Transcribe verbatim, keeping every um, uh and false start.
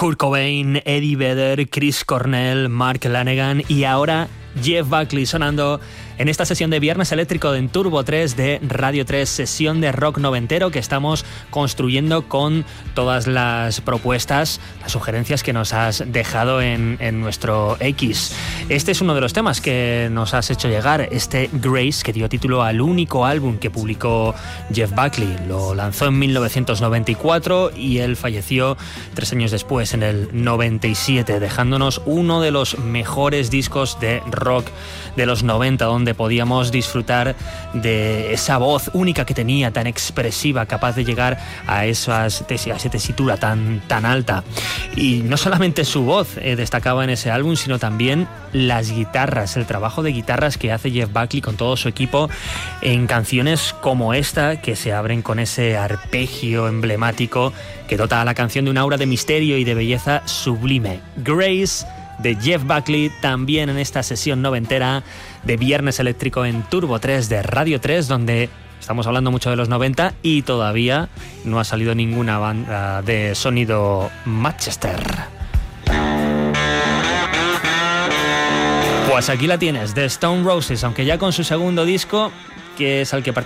Kurt Cobain, Eddie Vedder, Chris Cornell, Mark Lanegan y ahora Jeff Buckley sonando en esta sesión de Viernes Eléctrico en Turbo tres de Radio tres, sesión de rock noventero que estamos construyendo con todas las propuestas, las sugerencias que nos has dejado en, en nuestro X. Este es uno de los temas que nos has hecho llegar, este Grace, que dio título al único álbum que publicó Jeff Buckley. Lo lanzó en mil novecientos noventa y cuatro y él falleció tres años después, en el noventa y siete, dejándonos uno de los mejores discos de rock de los noventa, donde podíamos disfrutar de esa voz única que tenía, tan expresiva, capaz de llegar a, esas, a esa tesitura tan, tan alta. Y no solamente su voz eh, destacaba en ese álbum, sino también las guitarras, el trabajo de guitarras que hace Jeff Buckley con todo su equipo en canciones como esta, que se abren con ese arpegio emblemático que dota a la canción de un aura de misterio y de belleza sublime. Grace, de Jeff Buckley, también en esta sesión noventera de Viernes Eléctrico en Turbo tres de Radio tres, donde estamos hablando mucho de los noventa y todavía no ha salido ninguna banda de sonido Manchester. Pues aquí la tienes, The Stone Roses, aunque ya con su segundo disco, que es al que